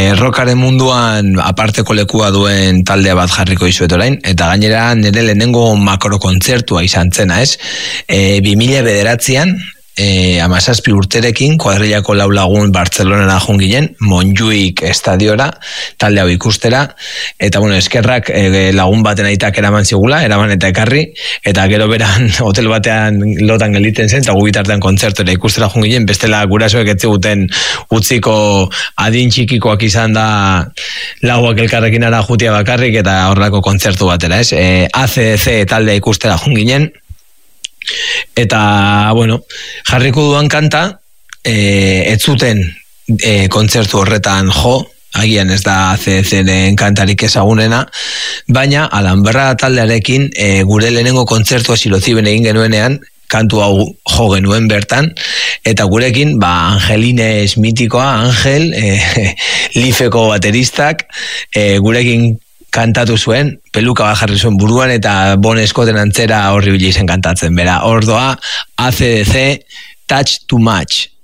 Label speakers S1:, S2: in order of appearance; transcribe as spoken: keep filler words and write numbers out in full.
S1: e, rockaren munduan aparteko lekua duen taldea bat jarriko izuet orain, eta gainera nire lehenengo makro kontzertua izan zena, ez? E, bi mila bederatzean, E, amazazpi urterekin, kuadrillako lau lagun Bartzelonara junginen, Montjuik estadiora, talde hau ikustera, eta bueno, eskerrak e, lagun baten aitak eraman zigula, eraman eta ekarri, eta gero beran hotel batean lotan geliten zen, eta gubitartean kontzertora ikustera junginen, bestela gurasoek etziguten utziko adin txikikoak izan da lauak elkarrekin ara jutia bakarrik, eta horrelako kontzertu batera, ez? E, A C D C taldea ikustera junginen, eta, bueno, jarriko duan kanta, e, ez zuten e, kontzertu horretan jo, agian ez da C D C-ren kantarik ezagunena, baina Alhambra taldearekin e, gure lehenengo kontzertua Siloziben egin genuenean, kantu hau jo genuen bertan, eta gurekin, ba, Angelines mitikoa, Angel, e, Lifeko bateristak, e, gurekin kantatu zuen, peluka bat jarri zuen buruan, eta Bon Scotten antzera horri bila izen kantatzen, bera, ordoa, A C D C, Touch Too Much.